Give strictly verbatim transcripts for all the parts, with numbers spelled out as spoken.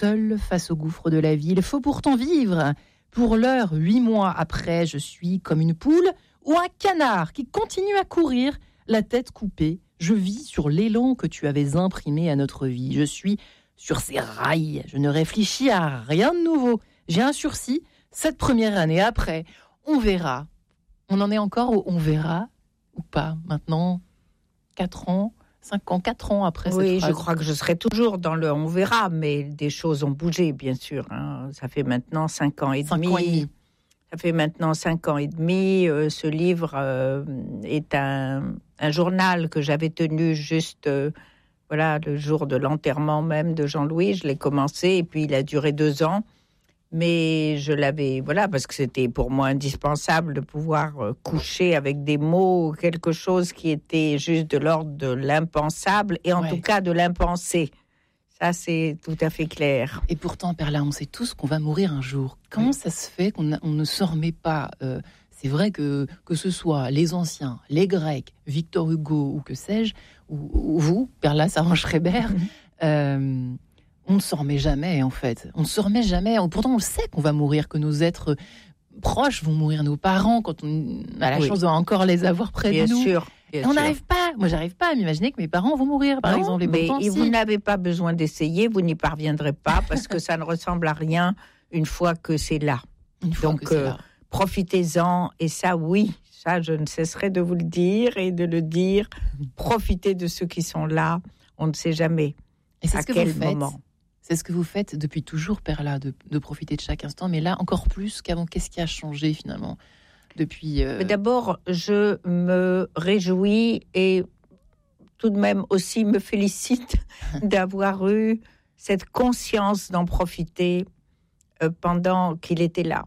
seul face au gouffre de la vie. Il faut pourtant vivre. Pour l'heure, huit mois après, je suis comme une poule ou un canard qui continue à courir, la tête coupée. Je vis sur l'élan que tu avais imprimé à notre vie. Je suis sur ces rails. Je ne réfléchis à rien de nouveau. J'ai un sursis. Cette première année, après, on verra. On en est encore au on verra ou pas maintenant, quatre ans. Cinq ans, quatre ans après oui, cette phrase. Je crois que je serai toujours dans le on verra, mais des choses ont bougé, bien sûr. Hein. Ça fait maintenant cinq ans et cinq demi. Ans et demi. Ça fait maintenant cinq ans et demi. Euh, ce livre euh, est un, un journal que j'avais tenu juste euh, voilà, le jour de l'enterrement même de Jean-Louis. Je l'ai commencé et puis il a duré deux ans. Mais je l'avais, voilà, parce que c'était pour moi indispensable de pouvoir euh, coucher avec des mots, quelque chose qui était juste de l'ordre de l'impensable et en ouais. tout cas de l'impensé. Ça, c'est tout à fait clair. Et pourtant, Perla, on sait tous qu'on va mourir un jour. Comment oui. ça se fait qu'on on ne se remet pas euh, C'est vrai que, que ce soit les anciens, les Grecs, Victor Hugo ou que sais-je, ou, ou vous, Perla Servan-Schreiber, euh, on ne s'en remet jamais, en fait. On ne se remet jamais. Pourtant, on sait qu'on va mourir, que nos êtres proches vont mourir, nos parents, quand on a la oui. chance de encore les avoir près bien de nous. Sûr, bien on sûr. n'arrive pas. Moi, j'arrive pas à m'imaginer que mes parents vont mourir, par non, exemple. Et mais pourtant, et si. vous n'avez pas besoin d'essayer, vous n'y parviendrez pas, parce que ça ne ressemble à rien une fois que c'est là. Une fois Donc, que c'est euh, là. profitez-en. Et ça, oui, ça, je ne cesserai de vous le dire et de le dire. Profitez de ceux qui sont là. On ne sait jamais et c'est à ce que quel vous faites. moment. C'est ce que vous faites depuis toujours, Perla, de, de profiter de chaque instant. Mais là, encore plus qu'avant, qu'est-ce qui a changé finalement depuis euh... Mais d'abord, je me réjouis et tout de même aussi me félicite d'avoir eu cette conscience d'en profiter euh, pendant qu'il était là.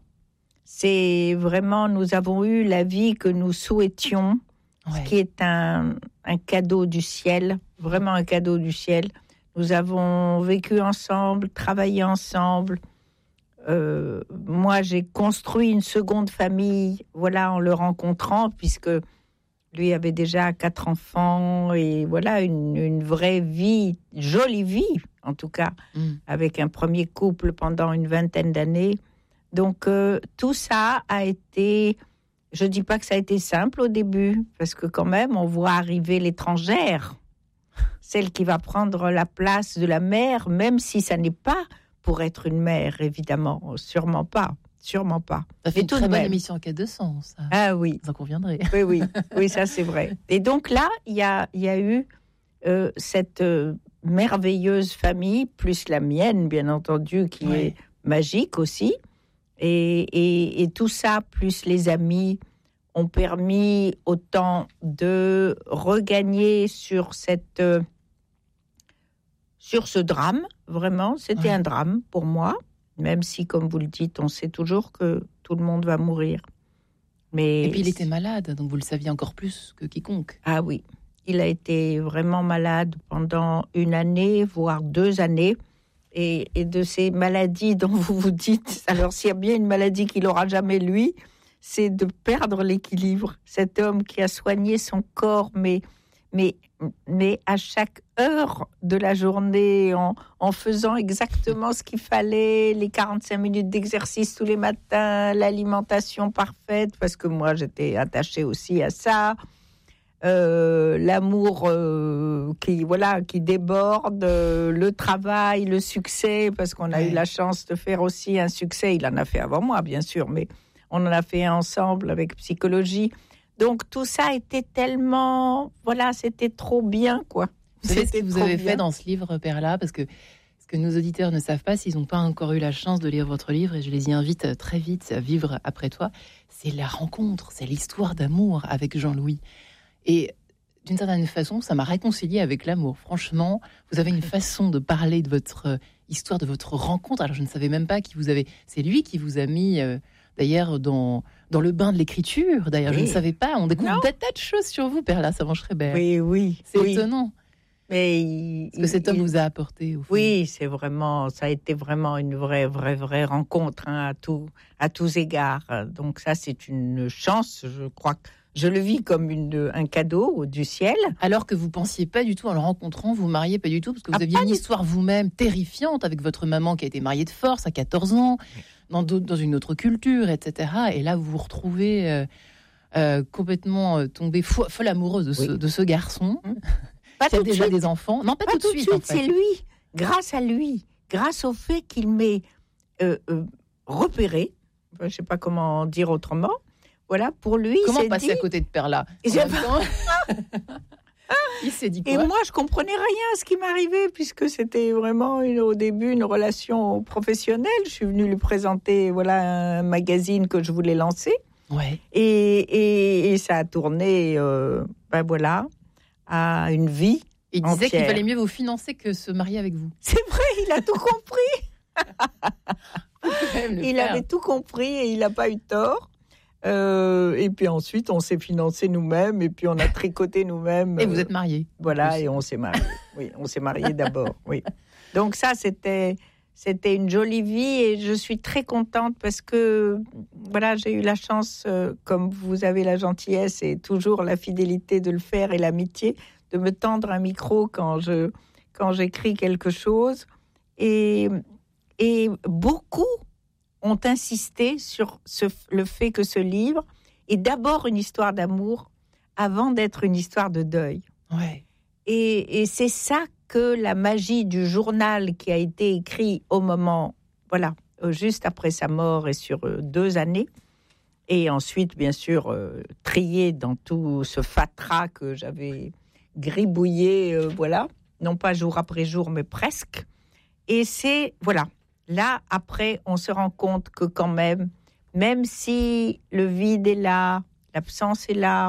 C'est vraiment, nous avons eu la vie que nous souhaitions, ouais. ce qui est un, un cadeau du ciel, vraiment un cadeau du ciel. Nous avons vécu ensemble, travaillé ensemble. Euh, moi, j'ai construit une seconde famille, voilà, en le rencontrant, puisque lui avait déjà quatre enfants et voilà, une, une vraie vie, jolie vie, en tout cas, mm. avec un premier couple pendant une vingtaine d'années. Donc, euh, tout ça a été... Je ne dis pas que ça a été simple au début, parce que quand même, on voit arriver l'étrangère, celle qui va prendre la place de la mère, même si ça n'est pas pour être une mère, évidemment, sûrement pas, sûrement pas. Ça fait Mais une très bonne émission en quête de sens. Ça. Ah oui. Vous en conviendrez. Oui, oui, oui, ça c'est vrai. Et donc là, il y a, y a eu euh, cette euh, merveilleuse famille, plus la mienne, bien entendu, qui oui. est magique aussi. Et, et, et tout ça, plus les amis, ont permis autant de regagner sur cette... Euh, sur ce drame, vraiment, c'était ouais. un drame pour moi, même si, comme vous le dites, on sait toujours que tout le monde va mourir. Mais et puis il était malade, donc vous le saviez encore plus que quiconque. Ah oui, il a été vraiment malade pendant une année, voire deux années. Et, et de ces maladies dont vous vous dites, alors s'il y a bien une maladie qu'il n'aura jamais lui, c'est de perdre l'équilibre. Cet homme qui a soigné son corps, mais... Mais, mais à chaque heure de la journée, en, en faisant exactement ce qu'il fallait, les quarante-cinq minutes d'exercice tous les matins, l'alimentation parfaite, parce que moi, j'étais attachée aussi à ça, euh, l'amour euh, qui, voilà, qui déborde, euh, le travail, le succès, parce qu'on a ouais. eu la chance de faire aussi un succès. Il en a fait avant moi, bien sûr, mais on en a fait un ensemble avec psychologie. Donc, tout ça était tellement... Voilà, c'était trop bien, quoi. Vous savez c'était ce que vous avez bien. fait dans ce livre, Perla, parce que ce que nos auditeurs ne savent pas, s'ils n'ont pas encore eu la chance de lire votre livre, et je les y invite très vite à vivre après toi, c'est la rencontre, c'est l'histoire d'amour avec Jean-Louis. Et d'une certaine façon, ça m'a réconciliée avec l'amour. Franchement, vous avez une façon de parler de votre histoire, de votre rencontre. Alors, je ne savais même pas qui vous avez... C'est lui qui vous a mis... Euh, D'ailleurs, dans, dans le bain de l'écriture, d'ailleurs, oui. je ne savais pas. On découvre non. des tas de choses sur vous, Perla Servan-Schreiber. Oui, oui. C'est oui. étonnant. Mais il, ce que cet homme il, vous a apporté, au fond. Oui, c'est vraiment, ça a été vraiment une vraie, vraie, vraie rencontre hein, à, tout, à tous égards. Donc ça, c'est une chance. Je crois que je le vis comme une, un cadeau du ciel. Alors que vous pensiez pas du tout, en le rencontrant, vous mariez pas du tout, parce que vous Ah, aviez pas une du histoire vous-même terrifiante avec votre maman qui a été mariée de force à quatorze ans, dans, d'autres- dans une autre culture, et cetera. Et là, vous vous retrouvez euh, euh, complètement euh, tombée fo- folle amoureuse de ce, Oui. de ce garçon Pas qui a tout de déjà suite. des enfants. Non, pas, Pas tout de suite, en fait. c'est lui. Grâce à lui, grâce au fait qu'il m'ait euh, euh, repéré, je ne sais pas comment dire autrement, voilà, pour lui, Comment il s'est passer dit... à côté de Perla Il en s'est même temps Il s'est dit quoi? Et moi, je comprenais rien à ce qui m'arrivait, puisque c'était vraiment une- au début une relation professionnelle. Je suis venue lui présenter voilà, un magazine que je voulais lancer. Ouais. Et, et, et ça a tourné euh, ben voilà, à une vie. Il disait qu'il entière. valait mieux vous financer que se marier avec vous. C'est vrai, il a tout compris. Même le Il faire. avait tout compris et il n'a pas eu tort. Euh, et puis ensuite, on s'est financé nous-mêmes et puis on a tricoté nous-mêmes. Et vous euh, êtes mariés. Voilà, et on s'est mariés. Oui, on s'est mariés d'abord. Oui. Donc ça, c'était c'était une jolie vie et je suis très contente parce que voilà, j'ai eu la chance, euh, comme vous avez la gentillesse et toujours la fidélité de le faire et l'amitié, de me tendre un micro quand je quand j'écris quelque chose. Et et beaucoup ont insisté sur ce, le fait que ce livre est d'abord une histoire d'amour avant d'être une histoire de deuil. Ouais. Et, et c'est ça que la magie du journal qui a été écrit au moment, voilà, euh, juste après sa mort et sur euh, deux années, et ensuite, bien sûr, euh, trié dans tout ce fatras que j'avais gribouillé, euh, voilà, non pas jour après jour, mais presque. Et c'est, voilà, là, après, on se rend compte que quand même, même si le vide est là, l'absence est là,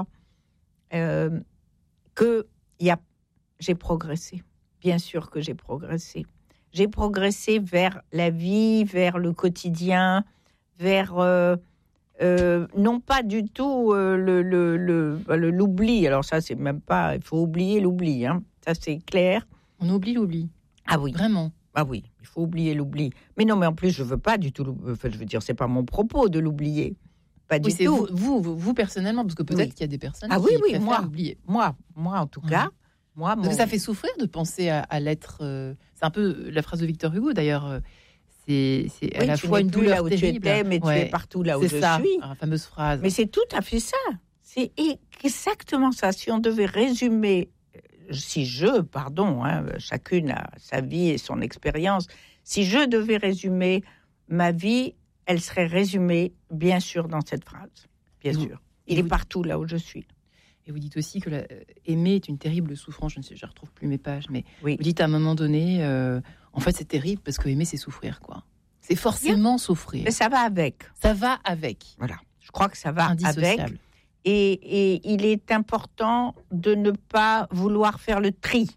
euh, que y a, j'ai progressé. Bien sûr que j'ai progressé. J'ai progressé vers la vie, vers le quotidien, vers... Euh, euh, non pas du tout euh, le, le, le, le, l'oubli. Alors ça, c'est même pas... Il faut oublier l'oubli, hein. Ça, c'est clair. On oublie l'oubli. Ah oui. Vraiment. Ah oui, il faut oublier l'oubli. Mais non, mais en plus, je veux pas du tout... Enfin, je veux dire, c'est pas mon propos de l'oublier. Pas du Oui, c'est tout. vous, vous, vous, personnellement, parce que peut-être Oui. qu'il y a des personnes Ah qui oui, oui, préfèrent moi. oublier. Moi, moi, en tout Ouais. cas... Moi, Parce mon... que ça fait souffrir de penser à, à l'être... euh, c'est un peu la phrase de Victor Hugo, d'ailleurs. euh, C'est, c'est à Oui, la tu fois n'es une plus douleur là où terrible. tu étais, mais Ouais. tu es partout là où C'est je ça, suis. la fameuse phrase. Mais c'est tout à fait ça. C'est exactement ça. Si on devait résumer, si je, pardon, hein, chacune a sa vie et son expérience, si je devais résumer ma vie, elle serait résumée, bien sûr, dans cette phrase. Bien Et vous- sûr. et Il est vous- partout là où je suis. Et vous dites aussi que la- euh, aimer est une terrible souffrance. Je ne sais, je retrouve plus mes pages, mais Oui. vous dites à un moment donné, euh, en fait, c'est terrible parce que aimer, c'est souffrir, quoi. C'est forcément souffrir. Mais ça va avec. Ça va avec. Voilà. Je crois que ça va avec. Indissociable. Et, et il est important de ne pas vouloir faire le tri.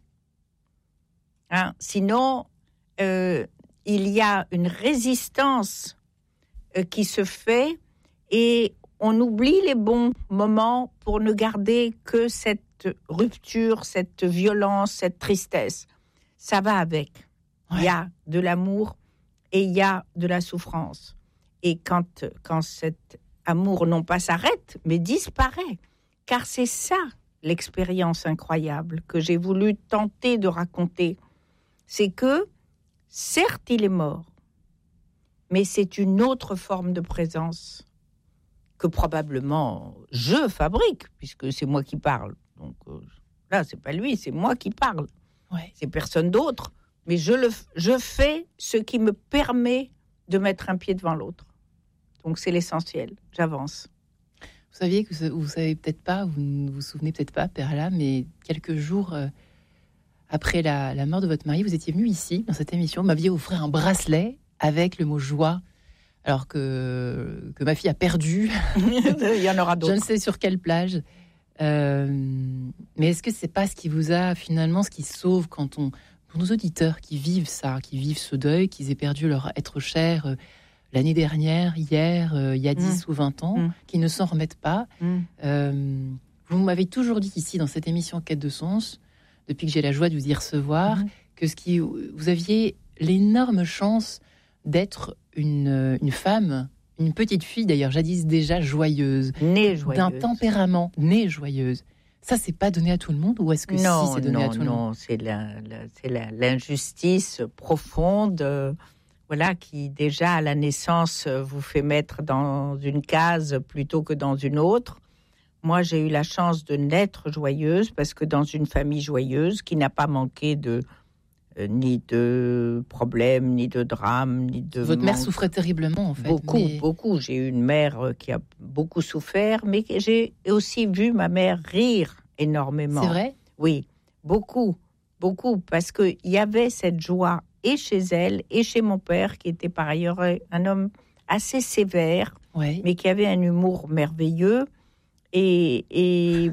Hein, sinon, euh, il y a une résistance euh, qui se fait et on oublie les bons moments pour ne garder que cette rupture, cette violence, cette tristesse. Ça va avec. Ouais. Il y a de l'amour et il y a de la souffrance. Et quand, quand cet amour non pas s'arrête, mais disparaît, car c'est ça l'expérience incroyable que j'ai voulu tenter de raconter, c'est que, certes, il est mort, mais c'est une autre forme de présence que probablement je fabrique, puisque c'est moi qui parle. Donc euh, là, c'est pas lui, c'est moi qui parle. Ouais. C'est personne d'autre. Mais je, le, je fais ce qui me permet de mettre un pied devant l'autre. Donc c'est l'essentiel. J'avance. Vous saviez que vous savez peut-être pas, vous ne vous souvenez peut-être pas, Perla, mais quelques jours euh, après la, la mort de votre mari, vous étiez venu ici, dans cette émission, vous m'aviez offert un bracelet avec le mot joie, alors que, que ma fille a perdu. Il y en aura d'autres. Je ne sais sur quelle plage. Euh, mais est-ce que c'est pas ce qui vous a finalement, ce qui sauve quand on, pour nos auditeurs qui vivent ça, qui vivent ce deuil, qu'ils aient perdu leur être cher euh, l'année dernière, hier, euh, il y a dix mmh. ou vingt ans, mmh. qui ne s'en remettent pas. Mmh. Euh, vous m'avez toujours dit ici, dans cette émission Quête de Sens, depuis que j'ai la joie de vous y recevoir, mmh. que ce qui, vous aviez l'énorme chance d'être une, une femme, Une petite fille, d'ailleurs, jadis déjà joyeuse. Née joyeuse. D'un tempérament, née joyeuse. Ça, c'est pas donné à tout le monde ou est-ce que non, si c'est donné non, à tout le non, monde? Non, c'est, la, la, c'est la, l'injustice profonde, euh, voilà, qui déjà à la naissance vous fait mettre dans une case plutôt que dans une autre. Moi, j'ai eu la chance de naître joyeuse parce que dans une famille joyeuse qui n'a pas manqué de euh, ni de problèmes, ni de drames, ni de Votre mère manque. souffrait terriblement, en fait. Beaucoup, mais... beaucoup. J'ai eu une mère qui a beaucoup souffert, mais j'ai aussi vu ma mère rire énormément. C'est vrai? Oui, beaucoup, beaucoup, parce qu'il y avait cette joie et chez elle et chez mon père, qui était par ailleurs un homme assez sévère, ouais. mais qui avait un humour merveilleux. Et, et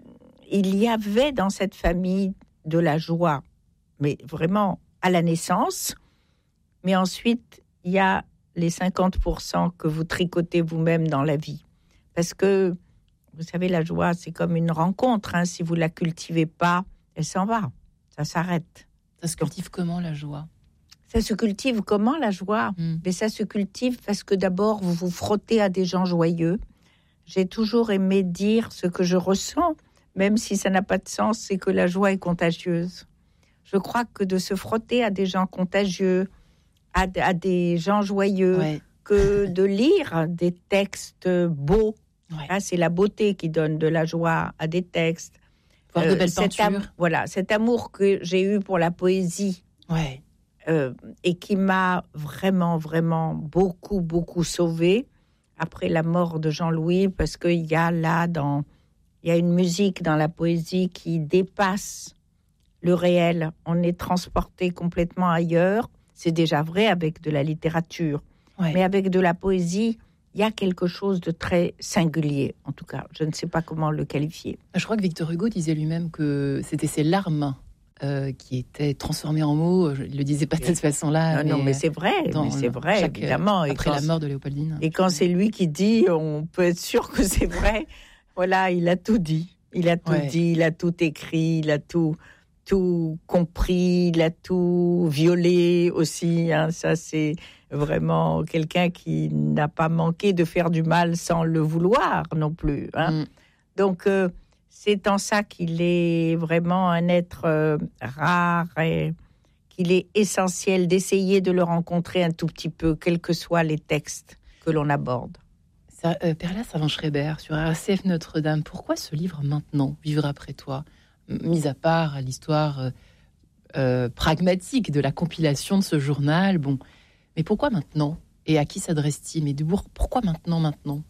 il y avait dans cette famille de la joie, mais vraiment à la naissance. Mais ensuite, il y a les cinquante pour cent que vous tricotez vous-même dans la vie. Parce que, vous savez, la joie, c'est comme une rencontre. Hein. Si vous ne la cultivez pas, elle s'en va. Ça s'arrête. Ça se cultive comment, la joie? Ça se cultive comment, la joie? mm. Mais ça se cultive parce que d'abord, vous vous frottez à des gens joyeux. J'ai toujours aimé dire ce que je ressens, même si ça n'a pas de sens, c'est que la joie est contagieuse. Je crois que de se frotter à des gens contagieux, à, à des gens joyeux, ouais. que de lire des textes beaux, ouais. Là, c'est la beauté qui donne de la joie à des textes. Voir euh, de belles cet peintures. Am- voilà, cet amour que j'ai eu pour la poésie, ouais. euh, et qui m'a vraiment, vraiment beaucoup, beaucoup sauvée. Après la mort de Jean-Louis, parce qu'il y a là, dans, il y a une musique dans la poésie qui dépasse le réel. On est transporté complètement ailleurs. C'est déjà vrai avec de la littérature. Ouais. Mais avec de la poésie, il y a quelque chose de très singulier, en tout cas. Je ne sais pas comment le qualifier. Je crois que Victor Hugo disait lui-même que c'était ses larmes euh, qui étaient transformées en mots. Il le disait pas de cette façon-là. Non, mais non, mais c'est vrai, mais c'est vrai, chaque, évidemment. Et après quand, la mort de Léopoldine. Et quand c'est lui qui dit, on peut être sûr que c'est vrai. Voilà, il a tout dit. Il a tout ouais. dit, il a tout écrit, il a tout, tout compris, il a tout violé aussi. Hein. Ça, c'est vraiment quelqu'un qui n'a pas manqué de faire du mal sans le vouloir non plus. Hein. Mm. Donc, euh, c'est en ça qu'il est vraiment un être euh, rare et qu'il est essentiel d'essayer de le rencontrer un tout petit peu, quels que soient les textes que l'on aborde. Ça, euh, Perla Savant-Schreiber, sur R C F Notre-Dame, pourquoi ce livre maintenant, Vivre après toi, mis à part l'histoire euh, euh, pragmatique de la compilation de ce journal, bon, mais pourquoi maintenant? Et à qui s'adresse-t-il? Mais pourquoi maintenant, maintenant?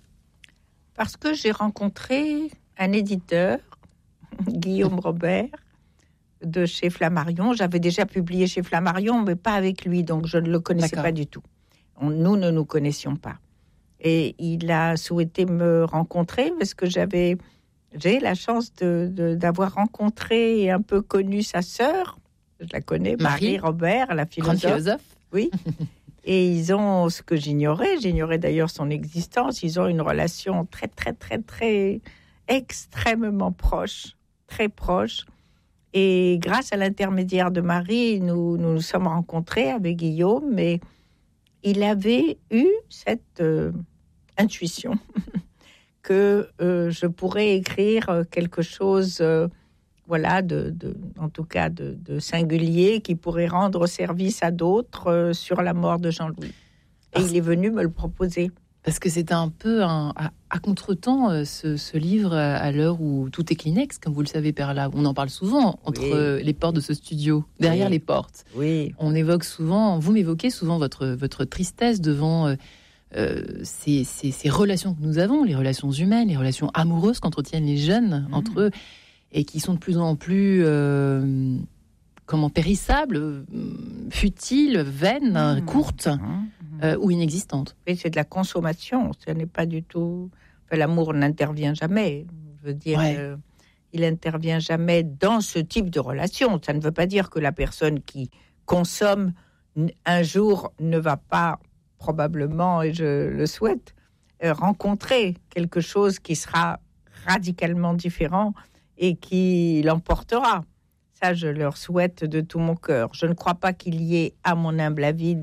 Parce que j'ai rencontré un éditeur, Guillaume Robert, de chez Flammarion. J'avais déjà publié chez Flammarion, mais pas avec lui, donc je ne le connaissais D'accord. pas du tout. On, nous ne nous connaissions pas. Et il a souhaité me rencontrer parce que j'avais, j'ai la chance de, de, d'avoir rencontré et un peu connu sa sœur. Je la connais, Marie, Marie Robert, la philosophe. Grande philosophe. Oui. Et ils ont ce que j'ignorais, j'ignorais d'ailleurs son existence, ils ont une relation très, très, très, très extrêmement proche, très proche. Et grâce à l'intermédiaire de Marie, nous nous, nous sommes rencontrés avec Guillaume, mais il avait eu cette euh, intuition que euh, je pourrais écrire quelque chose, euh, voilà, de, de, en tout cas de, de singulier, qui pourrait rendre service à d'autres euh, sur la mort de Jean-Louis. Et il est venu me le proposer. Parce que c'est un peu un, à, à contre-temps, euh, ce, ce livre, à l'heure où tout est Kleenex, comme vous le savez, Perla. On en parle souvent entre oui. euh, les portes de ce studio, derrière oui. les portes. Oui. On évoque souvent, vous m'évoquez souvent votre, votre tristesse devant euh, euh, ces, ces, ces relations que nous avons, les relations humaines, les relations amoureuses qu'entretiennent les jeunes mmh. entre eux, et qui sont de plus en plus euh, comment, périssables, futiles, vaines, mmh. courtes. Mmh. Euh, ou inexistante. Oui, c'est de la consommation. Ce n'est pas du tout. Enfin, l'amour n'intervient jamais. Je veux dire, ouais. euh, il n'intervient jamais dans ce type de relation. Ça ne veut pas dire que la personne qui consomme un jour ne va pas probablement, et je le souhaite, euh, rencontrer quelque chose qui sera radicalement différent et qui l'emportera. Ça, je leur souhaite de tout mon cœur. Je ne crois pas qu'il y ait, à mon humble avis, des,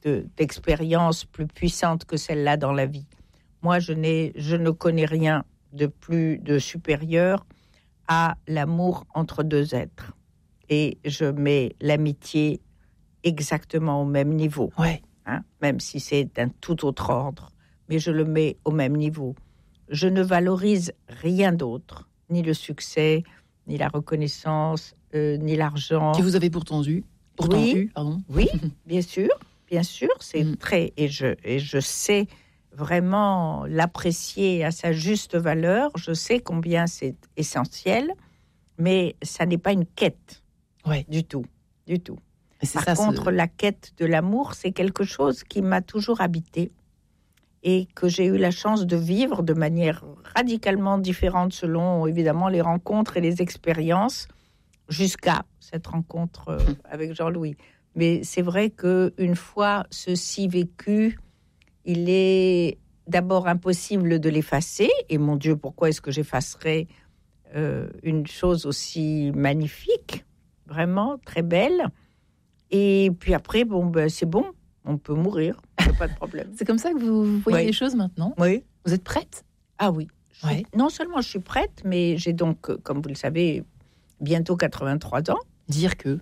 de, d'expérience plus puissante que celle-là dans la vie. Moi, je, n'ai, je ne connais rien de plus de supérieur à l'amour entre deux êtres. Et je mets l'amitié exactement au même niveau, ouais. hein, même si c'est d'un tout autre ordre, mais je le mets au même niveau. Je ne valorise rien d'autre, ni le succès, ni la reconnaissance, euh, ni l'argent. Que vous avez pourtant eu, pourtant oui, eu, pardon. Oui, bien sûr, bien sûr, c'est Mm. très et je et je sais vraiment l'apprécier à sa juste valeur. Je sais combien c'est essentiel, mais ça n'est pas une quête, ouais. du tout, du tout. Et c'est Par ça, contre, ce... la quête de l'amour, c'est quelque chose qui m'a toujours habité et que j'ai eu la chance de vivre de manière radicalement différente selon, évidemment, les rencontres et les expériences, jusqu'à cette rencontre euh, avec Jean-Louis. Mais c'est vrai qu'une fois ceci vécu, il est d'abord impossible de l'effacer. Et mon Dieu, pourquoi est-ce que j'effacerais euh, une chose aussi magnifique, vraiment très belle? Et puis après, bon, ben, c'est bon, on peut mourir, il n'y a pas de problème. C'est comme ça que vous voyez Oui. les choses maintenant? Oui. Vous êtes prête? Ah oui. Je- Ouais. Non seulement je suis prête, mais j'ai donc, comme vous le savez, bientôt quatre-vingt-trois ans. Dire que...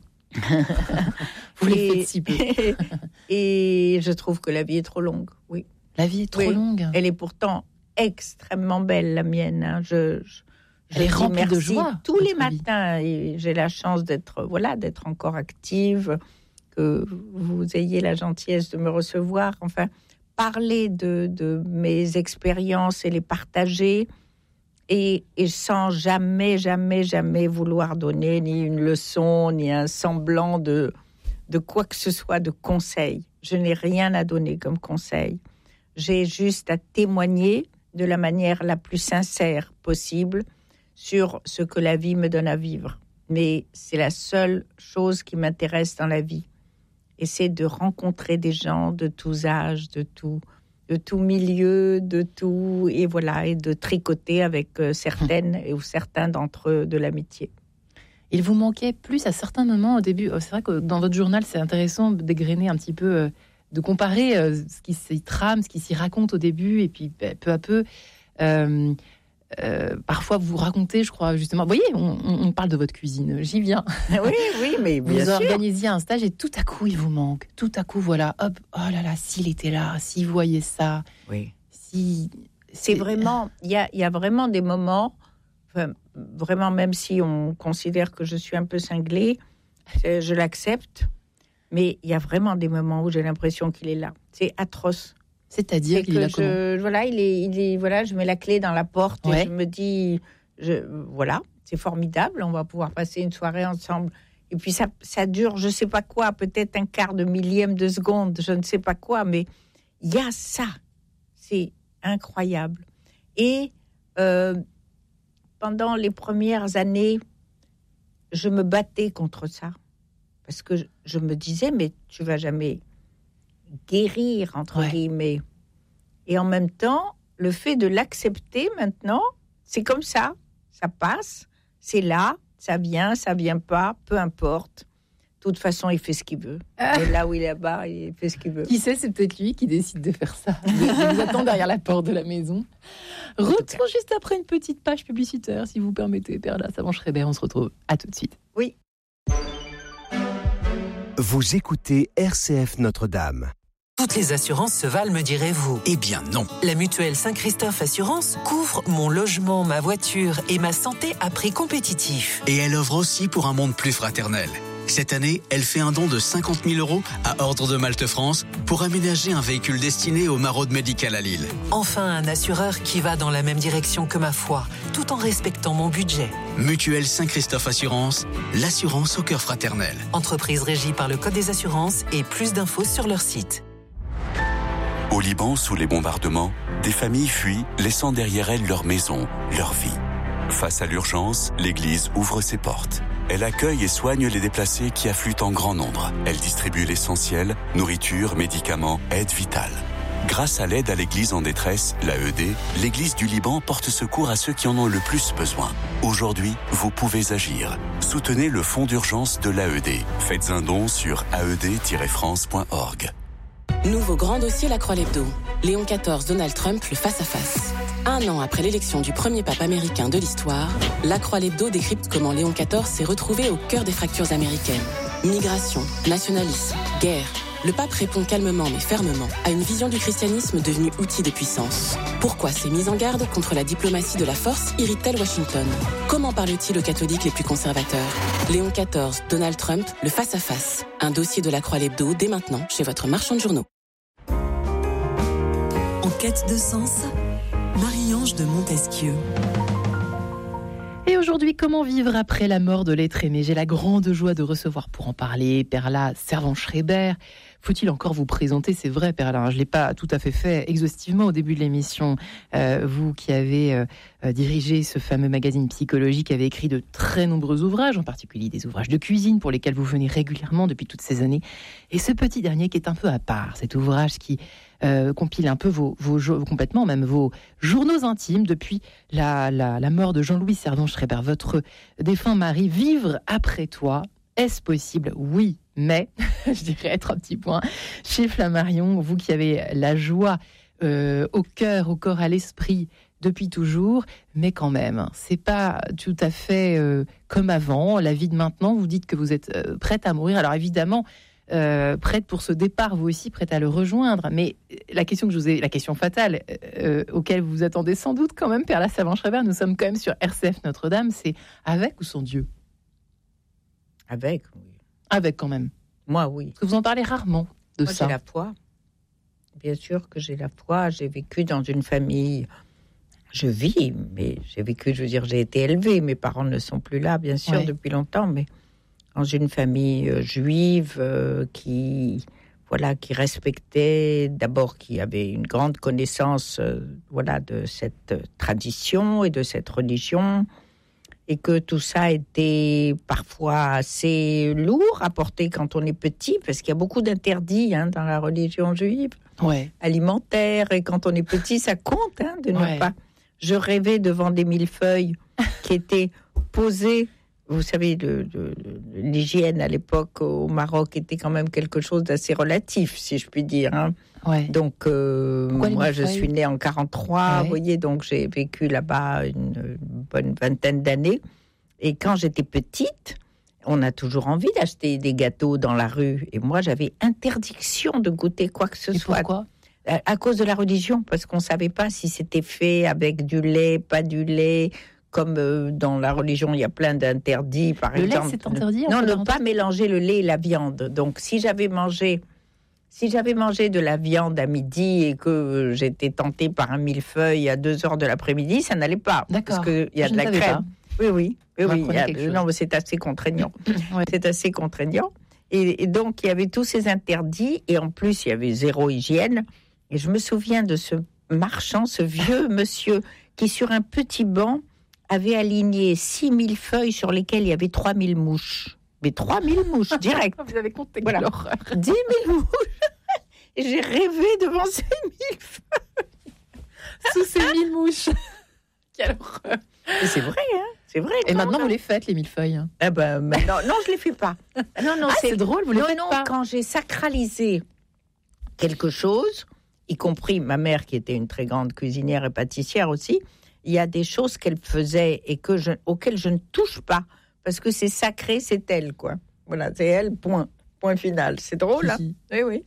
vous les Et- faites si peu. Et je trouve que la vie est trop longue, oui. La vie est trop Oui. longue. Elle est pourtant extrêmement belle, la mienne. hein. Je, je, Elle est je dis remplie de merci joie, tous les votre vie. matins. Et j'ai la chance d'être, voilà, d'être encore active, que vous ayez la gentillesse de me recevoir. Enfin, parler de, de mes expériences et les partager, et, et sans jamais, jamais, jamais vouloir donner ni une leçon, ni un semblant de, de quoi que ce soit de conseil. Je n'ai rien à donner comme conseil. J'ai juste à témoigner de la manière la plus sincère possible sur ce que la vie me donne à vivre. Mais c'est la seule chose qui m'intéresse dans la vie. Et c'est de rencontrer des gens de tous âges, de tout, de tout milieu, de tout, et voilà, et de tricoter avec euh, certaines ou certains d'entre eux de l'amitié. Il vous manquait plus à certains moments au début. C'est vrai que dans votre journal, c'est intéressant de dégrainer un petit peu, euh, de comparer euh, ce qui s'y trame, ce qui s'y raconte au début, et puis bah, peu à peu, euh, euh, parfois vous racontez, je crois, justement. Vous voyez, on, on parle de votre cuisine, j'y viens. Oui, oui, mais bien Vous sûr. organisiez un stage et tout à coup, il vous manque. Tout à coup, voilà, hop, oh là là, s'il était là, s'il voyait ça, Oui. si... C'est vraiment, il y a, il y a vraiment des moments, enfin, vraiment, même si on considère que je suis un peu cinglée, euh, je l'accepte, mais il y a vraiment des moments où j'ai l'impression qu'il est là. C'est atroce. C'est-à-dire C'est qu'il que est là je, comment? voilà, il est, il est, voilà, je mets la clé dans la porte Ouais. et je me dis, je, voilà, c'est formidable, on va pouvoir passer une soirée ensemble. Et puis ça, ça dure, je sais pas quoi, peut-être un quart de millième de seconde, je ne sais pas quoi, mais il y a ça, c'est incroyable. Et euh, pendant les premières années, je me battais contre ça, parce que je, je me disais, mais tu vas jamais guérir, entre Ouais. guillemets. Et en même temps, le fait de l'accepter maintenant, c'est comme ça, ça passe, c'est là, ça vient, ça vient pas, peu importe. De toute façon, il fait ce qu'il veut. Ah. Et là où il est là-bas, il fait ce qu'il veut. Qui sait, c'est peut-être lui qui décide de faire ça. De, de vous attendre derrière la porte de la maison. Retour juste après une petite page publicitaire, si vous permettez, Perla Savant-Schreiber. On se retrouve. À tout de suite. Oui. Vous écoutez R C F Notre-Dame. Toutes les assurances se valent, me direz-vous. Eh bien non. La mutuelle Saint-Christophe Assurance couvre mon logement, ma voiture et ma santé à prix compétitif. Et elle œuvre aussi pour un monde plus fraternel. Cette année, elle fait un don de cinquante mille euros à Ordre de Malte France pour aménager un véhicule destiné aux maraudes médicales à Lille. Enfin, un assureur qui va dans la même direction que ma foi, tout en respectant mon budget. Mutuelle Saint-Christophe Assurance, l'assurance au cœur fraternel. Entreprise régie par le Code des assurances et plus d'infos sur leur site. Au Liban, sous les bombardements, des familles fuient, laissant derrière elles leur maison, leur vie. Face à l'urgence, l'Église ouvre ses portes. Elle accueille et soigne les déplacés qui affluent en grand nombre. Elle distribue l'essentiel, nourriture, médicaments, aide vitale. Grâce à l'aide à l'Église en détresse, l'A E D, l'Église du Liban porte secours à ceux qui en ont le plus besoin. Aujourd'hui, vous pouvez agir. Soutenez le fonds d'urgence de l'A E D. Faites un don sur a e d tiret france point org. Nouveau grand dossier La Croix-Lebdo. Léon quatorze, Donald Trump, le face-à-face. Un an après l'élection du premier pape américain de l'histoire, La Croix-Lebdo décrypte comment Léon quatorze s'est retrouvé au cœur des fractures américaines. Migration, nationalisme, guerre. Le pape répond calmement mais fermement à une vision du christianisme devenue outil de puissance. Pourquoi ces mises en garde contre la diplomatie de la force irritent-elles Washington ? Comment parle-t-il aux catholiques les plus conservateurs ? Léon quatorze, Donald Trump, le face-à-face. Un dossier de La Croix-Lebdo dès maintenant chez votre marchand de journaux. En quête de sens, Marie-Ange de Montesquieu. Et aujourd'hui, comment vivre après la mort de l'être aimé ? J'ai la grande joie de recevoir pour en parler Perla Servan-Schreiber. Faut-il encore vous présenter ? C'est vrai, Perla, hein, je ne l'ai pas tout à fait fait exhaustivement au début de l'émission. Euh, vous qui avez euh, dirigé ce fameux magazine psychologique, avez écrit de très nombreux ouvrages, en particulier des ouvrages de cuisine pour lesquels vous venez régulièrement depuis toutes ces années. Et ce petit dernier qui est un peu à part, cet ouvrage qui euh, compile un peu vos, vos, complètement même vos journaux intimes depuis la, la, la mort de Jean-Louis Servan-Schreiber, votre défunt mari. Vivre après toi, est-ce possible ? Oui, mais, je dirais trois petits points. Chez Flammarion, vous qui avez la joie euh, au cœur, au corps, à l'esprit depuis toujours, mais quand même, c'est pas tout à fait euh, comme avant. La vie de maintenant, vous dites que vous êtes euh, prête à mourir. Alors évidemment, euh, prête pour ce départ, vous aussi prête à le rejoindre. Mais la question que je vous ai, la question fatale euh, auquel vous vous attendez sans doute quand même, Perla Servan-Schreiber, nous sommes quand même sur R C F Notre-Dame, c'est avec ou sans Dieu ? Avec, oui. Avec quand même. Moi, oui. Parce que vous en parlez rarement de Moi, ça. J'ai la foi. Bien sûr que j'ai la foi. J'ai vécu dans une famille. Je vis, mais j'ai vécu, je veux dire, j'ai été élevée. Mes parents ne sont plus là, bien sûr, ouais. depuis longtemps, mais dans une famille euh, juive euh, qui, voilà, qui respectait, d'abord, qui avait une grande connaissance, euh, voilà, de cette tradition et de cette religion. Et que tout ça était parfois assez lourd à porter quand on est petit, parce qu'il y a beaucoup d'interdits hein, dans la religion juive, ouais. alimentaire, et quand on est petit, ça compte hein, de ouais. ne pas... Je rêvais devant des millefeuilles qui étaient posés. Vous savez, le, le, l'hygiène à l'époque au Maroc était quand même quelque chose d'assez relatif, si je puis dire. Hein. Ouais. Donc, euh, moi, je suis née en quarante-trois, ouais. vous voyez, donc j'ai vécu là-bas une, une bonne vingtaine d'années. Et quand j'étais petite, on a toujours envie d'acheter des gâteaux dans la rue. Et moi, j'avais interdiction de goûter quoi que ce et soit. Pourquoi ? à, à cause de la religion, parce qu'on ne savait pas si c'était fait avec du lait, pas du lait. Comme euh, dans la religion, il y a plein d'interdits, par le exemple. Le lait, c'est interdit ? Non, ne pas mélanger le lait et la viande. Donc, si j'avais mangé... Si j'avais mangé de la viande à midi et que j'étais tentée par un millefeuille à deux heures de l'après-midi, ça n'allait pas. D'accord. Parce qu'il y a Je de la crème. Pas. Oui, oui. oui, oui il y a, non, mais c'est assez contraignant. ouais. C'est assez contraignant. Et, et donc, il y avait tous ces interdits. Et en plus, il y avait zéro hygiène. Et je me souviens de ce marchand, ce vieux monsieur, qui sur un petit banc avait aligné six mille feuilles sur lesquelles il y avait trois mille mouches. Mais trois mille mouches, direct. Vous avez compté voilà. l'horreur. dix mille mouches. Et j'ai rêvé devant ces mille feuilles. Sous ces mille mouches. Quelle horreur. Et c'est vrai, hein. C'est vrai. Et maintenant, vous les faites, les millefeuilles. Eh ben, maintenant, non, je les fais pas. Non, non, ah, c'est... c'est drôle, vous les non, faites non, pas. Quand j'ai sacralisé quelque chose, y compris ma mère, qui était une très grande cuisinière et pâtissière aussi, il y a des choses qu'elle faisait et que je, auxquelles je ne touche pas. Parce que c'est sacré, c'est elle, quoi. Voilà, c'est elle, point. Point final. C'est drôle, hein ? Oui, oui.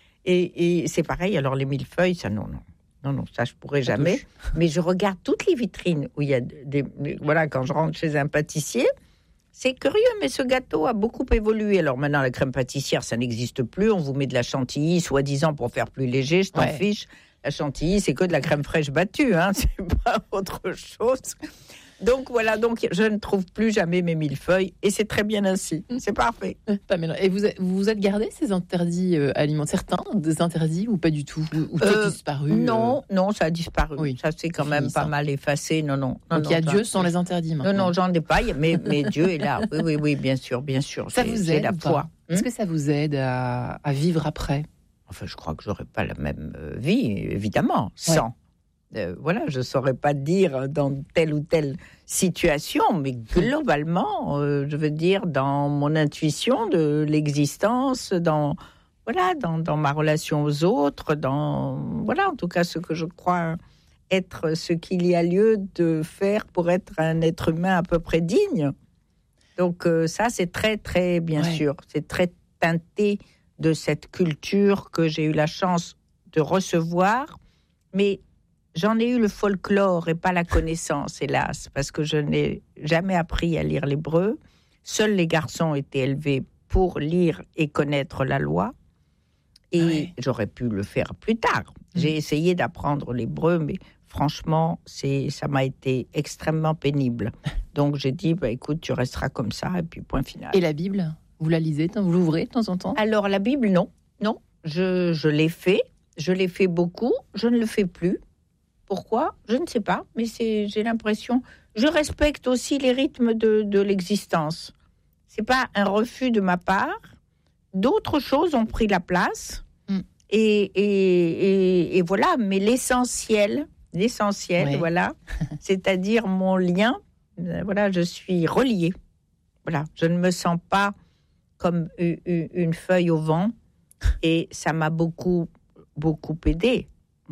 Et, et c'est pareil, alors les millefeuilles, ça, non, non. Non, non, ça, je pourrais ça jamais. Touche. Mais je regarde toutes les vitrines où il y a des... des voilà, quand je rentre chez un pâtissier, c'est curieux, mais ce gâteau a beaucoup évolué. Alors maintenant, la crème pâtissière, ça n'existe plus. On vous met de la chantilly, soi-disant, pour faire plus léger. Je t'en ouais. fiche. La chantilly, c'est que de la crème fraîche battue, hein. C'est pas autre chose. Donc voilà, donc je ne trouve plus jamais mes millefeuilles et c'est très bien ainsi. C'est parfait. Et vous vous, vous êtes gardé ces interdits euh, alimentaires, certains des interdits ou pas du tout, ou, ou euh, ça a disparu Non, euh... non, ça a disparu. Oui. Ça s'est quand même pas mal effacé. Non, non. non donc il y a non, Dieu sans les interdits maintenant. Non, non, j'en ai pas. Mais, mais Dieu est là. Oui, oui, oui, bien sûr, bien sûr. Ça vous aide la foi. Est-ce hum? que ça vous aide à, à vivre après ? Enfin, je crois que j'aurais pas la même vie, évidemment, sans. Ouais. Euh, voilà, je ne saurais pas dire dans telle ou telle situation, mais globalement, euh, je veux dire, dans mon intuition de l'existence, dans voilà, dans, dans ma relation aux autres, dans, voilà, en tout cas, ce que je crois être ce qu'il y a lieu de faire pour être un être humain à peu près digne. Donc euh, ça, c'est très, très, bien ouais. sûr, c'est très teinté de cette culture que j'ai eu la chance de recevoir, mais j'en ai eu le folklore et pas la connaissance, hélas, parce que je n'ai jamais appris à lire l'hébreu. Seuls les garçons étaient élevés pour lire et connaître la loi. Et ouais. j'aurais pu le faire plus tard. Mmh. J'ai essayé d'apprendre l'hébreu, mais franchement, c'est, ça m'a été extrêmement pénible. Donc j'ai dit, bah, écoute, tu resteras comme ça, et puis point final. Et la Bible, vous la lisez, vous l'ouvrez de temps en temps ? Alors la Bible, non. Non, je, je l'ai fait. Je l'ai fait beaucoup. Je ne le fais plus. Pourquoi ? Je ne sais pas, mais c'est, j'ai l'impression... Je respecte aussi les rythmes de, de l'existence. Ce n'est pas un refus de ma part. D'autres choses ont pris la place. Mm. Et, et, et, et voilà, mais l'essentiel, l'essentiel, oui. voilà, c'est-à-dire mon lien, voilà, je suis reliée. Voilà, je ne me sens pas comme une, une feuille au vent. Et ça m'a beaucoup, beaucoup aidée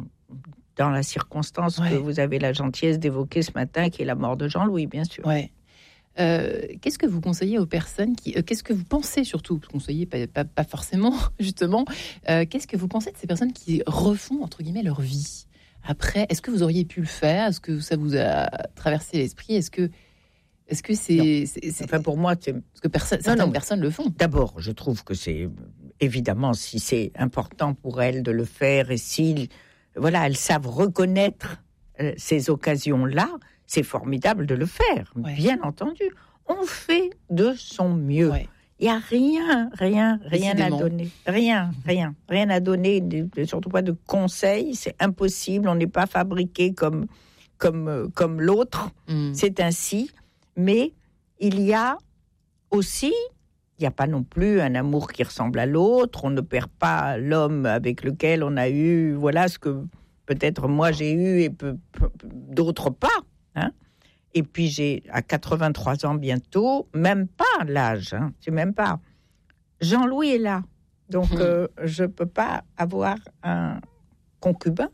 dans la circonstance ouais. que vous avez la gentillesse d'évoquer ce matin, qui est la mort de Jean-Louis, bien sûr. Ouais. Euh, qu'est-ce que vous conseillez aux personnes qui... Euh, qu'est-ce que vous pensez surtout, conseillez pas, pas, pas forcément, justement, euh, qu'est-ce que vous pensez de ces personnes qui refont, entre guillemets, leur vie après ? Est-ce que vous auriez pu le faire ? Est-ce que ça vous a traversé l'esprit ? Est-ce que est-ce que c'est... c'est, c'est... Enfin, pour moi, c'est... Parce que perso- certaines non, non. personnes le font. D'abord, je trouve que c'est... Évidemment, si c'est important pour elles de le faire et si... Voilà, elles savent reconnaître euh, ces occasions-là, c'est formidable de le faire, ouais. bien entendu. On fait de son mieux. Ouais. Il n'y a rien, rien, rien à donner. Rien, rien, rien à donner, surtout pas de conseils. C'est impossible, on n'est pas fabriqué comme, comme, comme l'autre. Mm. C'est ainsi. Mais il y a aussi... Il n'y a pas non plus un amour qui ressemble à l'autre. On ne perd pas l'homme avec lequel on a eu, voilà ce que peut-être moi j'ai eu et peu, peu, d'autres pas. Hein. Et puis j'ai à quatre-vingt-trois ans bientôt, même pas l'âge, hein, c'est même pas. Jean-Louis est là, donc mmh. euh, je peux pas avoir un concubin.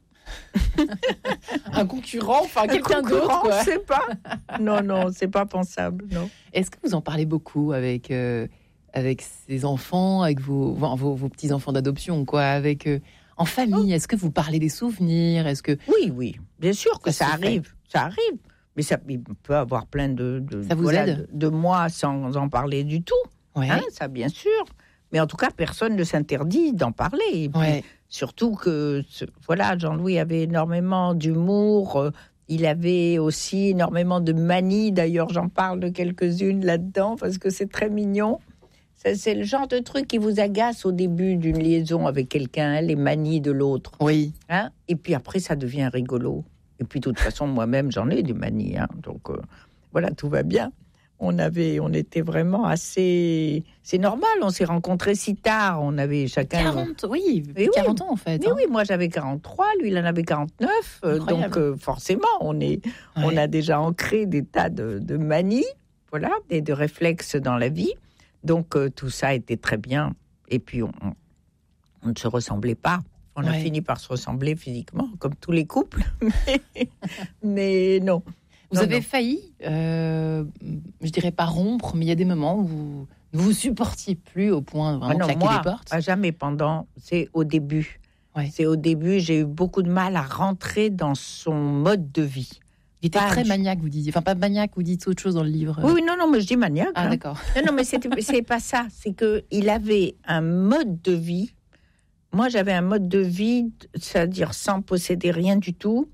un concurrent, enfin quelqu'un un d'autre, quoi. C'est pas. Non, non, c'est pas pensable, non. Est-ce que vous en parlez beaucoup avec euh... avec ses enfants, avec vos, vos, vos petits-enfants d'adoption, quoi, avec, euh, en famille, est-ce que vous parlez des souvenirs ? Est-ce que... Oui, oui, bien sûr que ça, ça arrive, ça arrive. Mais ça il peut avoir plein de, de, ça vous voilà, aide de, de moi sans en parler du tout. Ouais. Hein, ça, bien sûr. Mais en tout cas, personne ne s'interdit d'en parler. Et puis, ouais. Surtout que, voilà, Jean-Louis avait énormément d'humour. Euh, il avait aussi énormément de manies. D'ailleurs, j'en parle de quelques-unes là-dedans parce que c'est très mignon. C'est le genre de truc qui vous agace au début d'une liaison avec quelqu'un, hein, les manies de l'autre. Oui. Hein, et puis après, ça devient rigolo. Et puis, de toute façon, moi-même, j'en ai des manies. Hein, donc, euh, voilà, tout va bien. On avait, on était vraiment assez... C'est normal, on s'est rencontrés si tard. On avait chacun... quarante, oui, oui, quarante ans, en fait. Mais hein. oui, moi, j'avais quarante-trois, lui, il en avait quarante-neuf. Euh, donc, euh, forcément, on, est, ouais. on a déjà ancré des tas de, de manies, voilà, et de réflexes dans la vie. Donc, euh, tout ça était très bien. Et puis, on, on, on ne se ressemblait pas. On ouais. a fini par se ressembler physiquement, comme tous les couples. mais, mais non. Vous non, avez non. failli, euh, je dirais pas rompre, mais il y a des moments où vous ne vous supportiez plus au point de vraiment ah non, claquer moi, les portes. Pas jamais pendant. C'est au début. Ouais. C'est au début, j'ai eu beaucoup de mal à rentrer dans son mode de vie. Il était pas très maniaque, vous disiez. Enfin, pas maniaque, vous dites autre chose dans le livre. Oui, non, non, mais je dis maniaque. Ah, hein. d'accord. Non, non, mais c'était, c'est pas ça. C'est qu'il avait un mode de vie. Moi, j'avais un mode de vie, c'est-à-dire sans posséder rien du tout,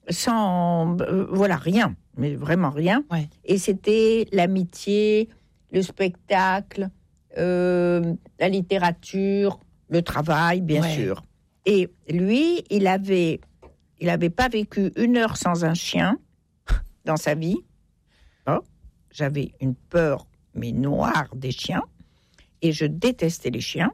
sans... Euh, voilà, rien. Mais vraiment rien. Ouais. Et c'était l'amitié, le spectacle, euh, la littérature, le travail, bien ouais. sûr. Et lui, il avait... Il n'avait pas vécu une heure sans un chien dans sa vie. Oh, j'avais une peur, mais noire, des chiens. Et je détestais les chiens.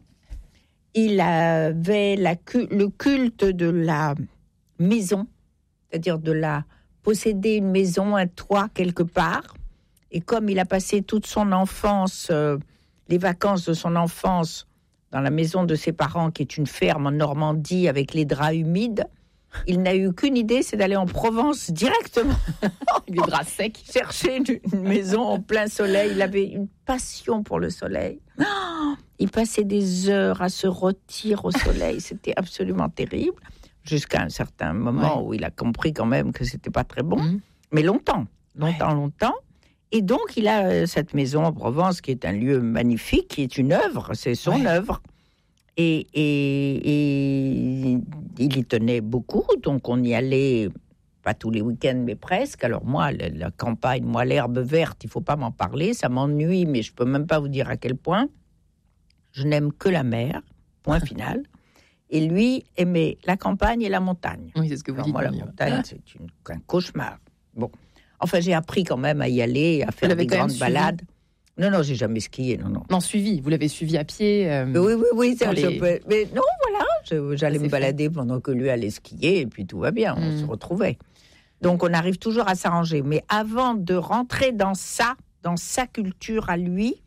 Il avait la, le culte de la maison, c'est-à-dire de la posséder une maison, un toit quelque part. Et comme il a passé toute son enfance, euh, les vacances de son enfance, dans la maison de ses parents, qui est une ferme en Normandie avec les draps humides, il n'a eu qu'une idée, c'est d'aller en Provence directement. Les draps secs. Chercher une, une maison en plein soleil. Il avait une passion pour le soleil. Oh, il passait des heures à se rôtir au soleil. C'était absolument terrible. Jusqu'à un certain moment ouais. où il a compris quand même que c'était pas très bon. Mmh. Mais longtemps, longtemps, ouais. longtemps. Et donc, il a euh, cette maison en Provence qui est un lieu magnifique, qui est une œuvre, c'est son ouais. œuvre. Et, et, et il y tenait beaucoup, donc on y allait, pas tous les week-ends, mais presque. Alors moi, la, la campagne, moi, l'herbe verte, il ne faut pas m'en parler, ça m'ennuie, mais je ne peux même pas vous dire à quel point. Je n'aime que la mer, point final. Et lui aimait la campagne et la montagne. Oui, c'est ce que vous Alors dites. Moi, la montagne, c'est une, un cauchemar. Bon, enfin, j'ai appris quand même à y aller, à faire des grandes balades. Non, non, j'ai jamais skié, non, non. Non, suivi, vous l'avez suivi à pied euh, Oui, oui, oui, ça, les... je peux... Mais non, voilà, je, j'allais me balader fait. pendant que lui allait skier, et puis tout va bien, on mmh. se retrouvait. Donc, on arrive toujours à s'arranger. Mais avant de rentrer dans ça, dans sa culture à lui,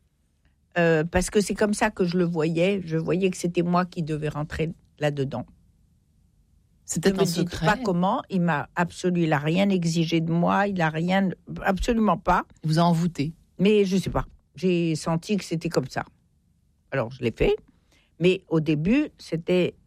euh, parce que c'est comme ça que je le voyais, je voyais que c'était moi qui devais rentrer là-dedans. C'était ne me dites pas comment, il m'a absolument, il n'a rien exigé de moi, il n'a rien, absolument pas. Il vous a envoûté. Mais je ne sais pas, j'ai senti que c'était comme ça. Alors, je l'ai fait. Mais au début, c'était...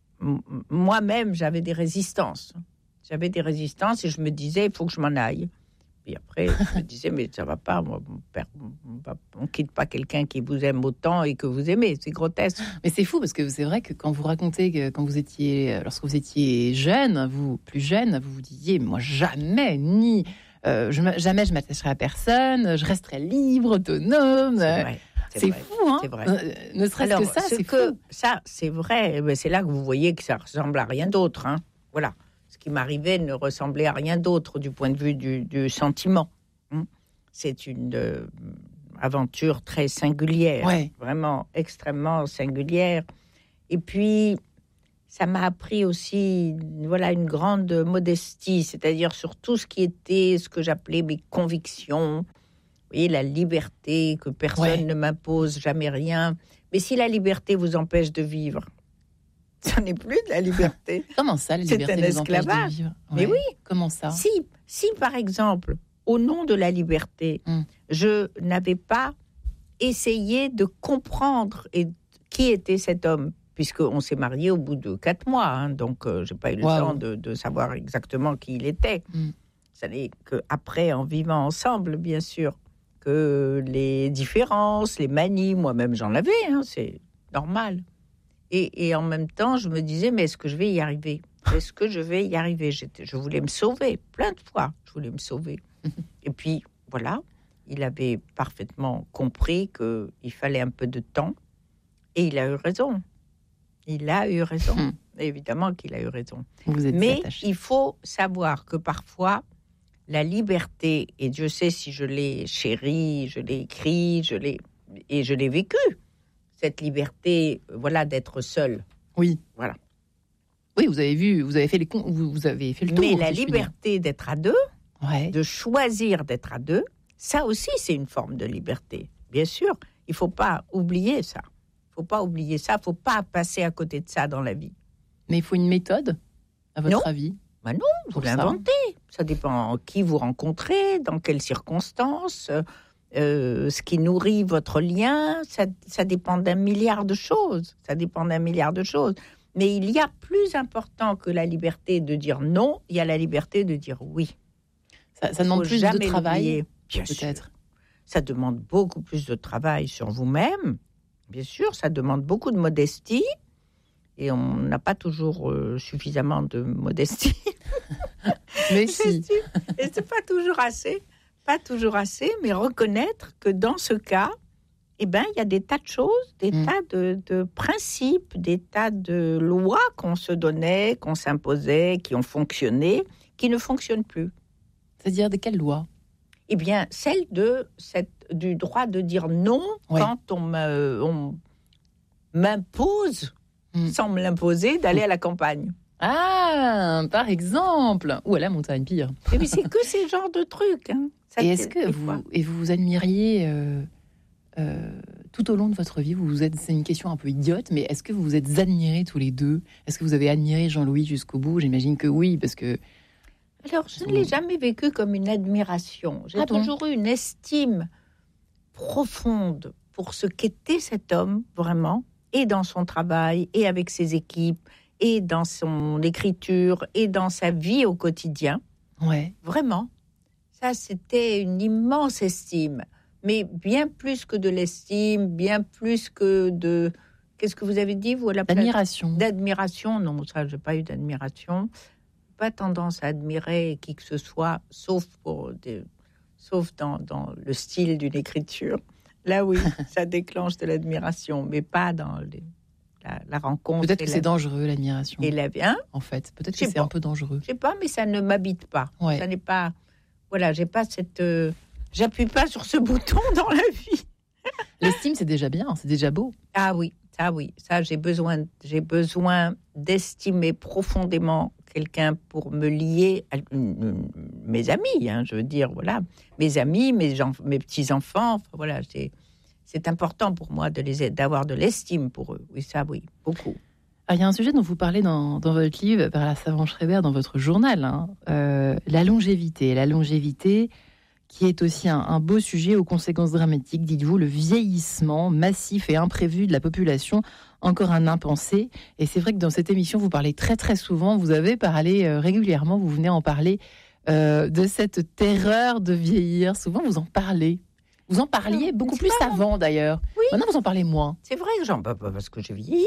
Moi-même, j'avais des résistances. J'avais des résistances et je me disais, il faut que je m'en aille. Puis après, je me disais, mais ça ne va pas. Moi, on ne quitte pas quelqu'un qui vous aime autant et que vous aimez. C'est grotesque. Mais c'est fou parce que c'est vrai que quand vous racontez que quand vous étiez... Lorsque vous étiez jeune, vous, plus jeune, vous vous disiez, moi, jamais, ni... Euh, je, jamais je m'attacherai à personne, je resterai libre, autonome. C'est, vrai, c'est, c'est vrai, fou, hein. C'est vrai. Euh, ne serait-ce Alors, que ça, c'est que, fou. Ça, c'est vrai. Mais c'est là que vous voyez que ça ressemble à rien d'autre. Hein. Voilà. Ce qui m'arrivait ne ressemblait à rien d'autre du point de vue du, du sentiment. Hein. C'est une euh, aventure très singulière, ouais. vraiment extrêmement singulière. Et puis... ça m'a appris aussi, voilà, une grande modestie, c'est-à-dire sur tout ce qui était, ce que j'appelais mes convictions. Vous voyez, la liberté, que personne ouais. ne m'impose jamais rien. Mais si la liberté vous empêche de vivre, ça n'est plus de la liberté. Comment ça, la liberté C'est un vous empêche esclavage. de vivre ouais. Mais oui. Comment ça ? Si, si, par exemple, au nom de la liberté, mm. je n'avais pas essayé de comprendre et qui était cet homme, puisqu'on s'est mariés au bout de quatre mois, hein, donc euh, je n'ai pas eu le wow. temps de, de savoir exactement qui il était. Mm. Ça n'est qu'après, en vivant ensemble, bien sûr, que les différences, les manies, moi-même j'en avais, hein, c'est normal. Et, et en même temps, je me disais, mais est-ce que je vais y arriver ? Est-ce que je vais y arriver ? J'étais, Je voulais me sauver, plein de fois, je voulais me sauver. Et puis, voilà, il avait parfaitement compris qu'il fallait un peu de temps, et il a eu raison. Il a eu raison. Hum. Évidemment qu'il a eu raison. Vous êtes Mais attaché. Il faut savoir que parfois, la liberté, et Dieu sait si je l'ai chérie, je l'ai écrit, je l'ai, et je l'ai vécu, cette liberté, voilà, d'être seul. Oui. Voilà. Oui, vous avez vu, vous avez fait les con- vous, vous avez fait le tour. Mais la si liberté d'être à deux, ouais. de choisir d'être à deux, ça aussi, c'est une forme de liberté. Bien sûr, il ne faut pas oublier ça. Il ne faut pas oublier ça, il ne faut pas passer à côté de ça dans la vie. Mais il faut une méthode, à votre non. avis ? Ben non, vous l'inventez. Ça. ça dépend qui vous rencontrez, dans quelles circonstances, euh, ce qui nourrit votre lien. Ça, ça dépend d'un milliard de choses. Ça dépend d'un milliard de choses. Mais il y a plus important que la liberté de dire non, il y a la liberté de dire oui. Ça, ça demande plus de travail, bien peut-être. Sûr. Ça demande beaucoup plus de travail sur vous-même. Bien sûr, ça demande beaucoup de modestie et on n'a pas toujours euh, suffisamment de modestie. Mais si. Et c'est pas toujours assez, pas toujours assez, mais reconnaître que dans ce cas, eh ben, il y a des tas de choses, des mmh. tas de, de principes, des tas de lois qu'on se donnait, qu'on s'imposait, qui ont fonctionné, qui ne fonctionnent plus. C'est-à-dire de quelles lois ? Eh bien, celle de cette, du droit de dire non oui. quand on, me, on m'impose, mmh. sans me l'imposer, d'aller à la campagne. Ah, par exemple, ou à la montagne, pire. Et puis c'est que ces genres de trucs. Hein. Ça, et est-ce que vous, et vous admiriez euh, euh, tout au long de votre vie, vous vous êtes, c'est une question un peu idiote, mais est-ce que vous vous êtes admirés tous les deux ? Est-ce que vous avez admiré Jean-Louis jusqu'au bout ? J'imagine que oui, parce que... Alors, je ne l'ai jamais vécu comme une admiration. J'ai Ah bon ? toujours eu une estime profonde pour ce qu'était cet homme, vraiment, et dans son travail, et avec ses équipes, et dans son écriture, et dans sa vie au quotidien. Ouais. Vraiment. Ça, c'était une immense estime. Mais bien plus que de l'estime, bien plus que de... Qu'est-ce que vous avez dit, vous, à la place ? Admiration. D'admiration. Non, ça, je n'ai pas eu d'admiration. Pas tendance à admirer qui que ce soit, sauf, pour des... sauf dans, dans le style d'une écriture. Là, oui, ça déclenche de l'admiration, mais pas dans les... la, la rencontre. Peut-être que la... c'est dangereux, l'admiration. Et la... hein en fait, peut-être que c'est pas. un peu dangereux. Je sais pas, mais ça ne m'habite pas. Ouais. Ça n'est pas... Voilà, j'ai pas cette... Euh... J'appuie pas sur ce bouton dans la vie. L'estime, c'est déjà bien, c'est déjà beau. Ah oui, ça oui. Ça, j'ai besoin, j'ai besoin d'estimer profondément quelqu'un pour me lier à mes amis, hein, je veux dire, voilà. Mes amis, mes, gens, mes petits-enfants, enfin, voilà, c'est, c'est important pour moi de les, d'avoir de l'estime pour eux. Oui, ça, oui, beaucoup. Alors, il y a un sujet dont vous parlez dans, dans votre livre, Perla Savant-Schreiber, dans votre journal, hein, euh, la longévité. La longévité qui est aussi un, un beau sujet aux conséquences dramatiques, dites-vous, le vieillissement massif et imprévu de la population, encore un impensé. Et c'est vrai que dans cette émission, vous parlez très très souvent, vous avez parlé euh, régulièrement, vous venez en parler, euh, de cette terreur de vieillir. Souvent, vous en parlez. Vous en parliez beaucoup plus marrant. Avant, d'ailleurs. Oui. Maintenant, vous en parlez moins. C'est vrai que j'en parle pas parce que j'ai vieilli.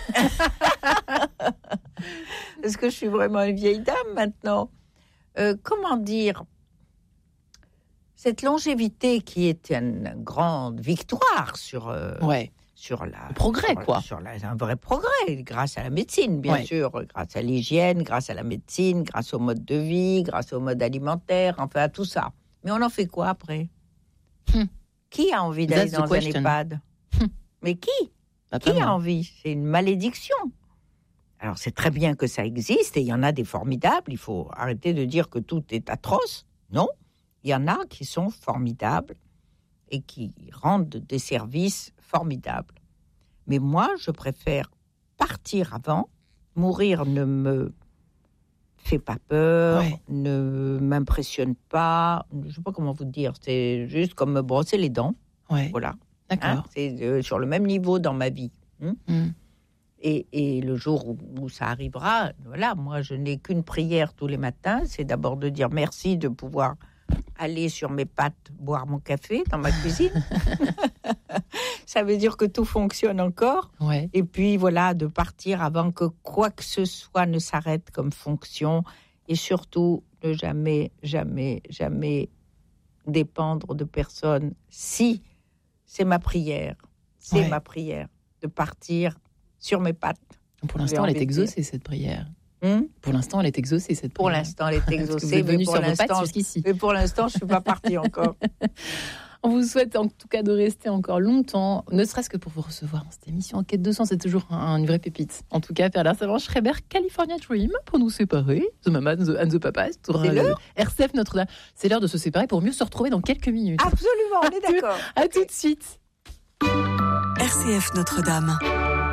Parce que je suis vraiment une vieille dame maintenant. Euh, comment dire ? Cette longévité qui est une grande victoire sur, euh, Ouais. sur la... Le progrès, sur, quoi. Sur la, un vrai progrès, grâce à la médecine, bien Ouais. sûr, grâce à l'hygiène, grâce à la médecine, grâce au mode de vie, grâce au mode alimentaire, enfin à tout ça. Mais on en fait quoi après ? Hmm. Qui a envie d'aller That's the dans un question. EHPAD ? Hmm. Mais qui ? Pas Qui mal. a envie ? C'est une malédiction. Alors, c'est très bien que ça existe, et il y en a des formidables. Il faut arrêter de dire que tout est atroce. Non, il y en a qui sont formidables et qui rendent des services formidables. Mais moi, je préfère partir avant. Mourir ne me fait pas peur, Ouais. ne m'impressionne pas. Je ne sais pas comment vous dire. C'est juste comme me brosser les dents. Ouais. Voilà. D'accord. Hein, c'est euh, sur le même niveau dans ma vie. Hein. Hmm. Et, et le jour où, où ça arrivera, voilà, moi, je n'ai qu'une prière tous les matins. C'est d'abord de dire merci de pouvoir aller sur mes pattes boire mon café dans ma cuisine. Ça veut dire que tout fonctionne encore. Ouais. Et puis, voilà, de partir avant que quoi que ce soit ne s'arrête comme fonction. Et surtout, ne jamais, jamais, jamais dépendre de personne. Si, c'est ma prière. C'est Ouais. ma prière de partir sur mes pattes. Pour l'instant, J'ai elle est envie de dire. exaucée, cette prière. Hum Pour l'instant, elle est exaucée, cette pour prière. l'instant, elle est Parce que vous exaucée. êtes Mais venu pour sur vos pattes l'instant, jusqu'ici. mais pour l'instant, je ne suis pas partie encore. On vous souhaite en tout cas de rester encore longtemps, ne serait-ce que pour vous recevoir dans cette émission. En quête de sens, c'est toujours un, une vraie pépite. En tout cas, Perla Savant-Schreiber, California Dream, pour nous séparer. The Mama and the, and the Papa. C'est C'est l'heure R C F Notre-Dame. C'est l'heure de se séparer pour mieux se retrouver dans quelques minutes. Absolument, on est d'accord. À tout de suite. R C F Notre-Dame.